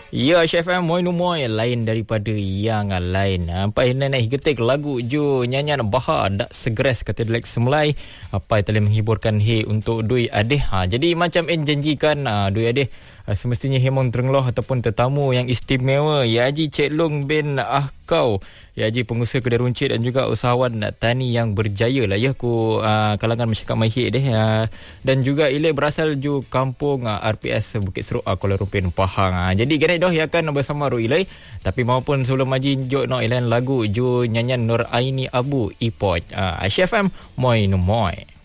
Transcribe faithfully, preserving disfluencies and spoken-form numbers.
Ya, Chef M, moi no moi lain daripada yang lain. Apa yang naik getik lagu jo nyanyian bahar dak segres kata Dilek Semulai. Apa yang telah menghiburkan he untuk Dui Adeh. Ha, jadi macam en janjikan ha, Dui Adeh ha, semestinya hemong terengloh ataupun tetamu yang istimewa. Ya Haji Cik Long bin Ahkau. Ya Haji pengusaha kedai runcit dan juga usahawan tani yang berjaya lah ya ku uh, kalangan masyarakat Mahir deh. Uh, dan juga ile berasal ju kampung uh, R P S Bukit Seruk uh, Kuala Lumpur Pahang. Uh, jadi gini dah ya kan bersama Ruilai. Tapi maupun sebelum maji jok no ilan lagu ju nyanyian Nur Aini Abu Ipoj. Uh, Chef M moi no moi.